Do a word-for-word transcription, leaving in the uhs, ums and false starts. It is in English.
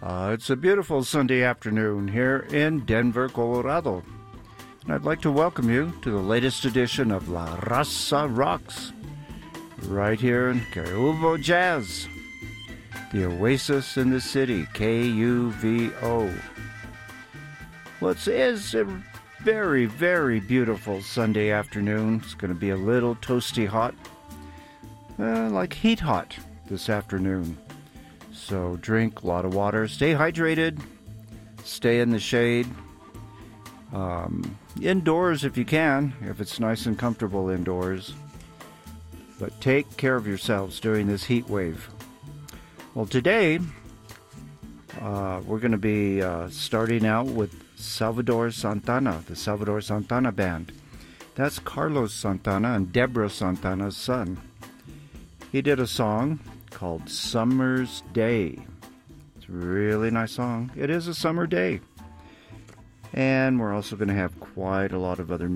Uh, it's a beautiful Sunday afternoon here in Denver, Colorado. And I'd like to welcome you to the latest edition of La Raza Rocks, right here in Cariubo Jazz, the oasis in the city, K U V O. Well, it is a very, very beautiful Sunday afternoon. It's going to be a little toasty hot, uh, like heat hot this afternoon. So drink a lot of water, stay hydrated, stay in the shade, um, indoors if you can, if it's nice and comfortable indoors. But take care of yourselves during this heat wave. Well, today uh, we're going to be uh, starting out with Salvador Santana, the Salvador Santana Band. That's Carlos Santana and Deborah Santana's son. He did a song called Summer's Day. It's a really nice song. It is a summer day. And we're also going to have quite a lot of other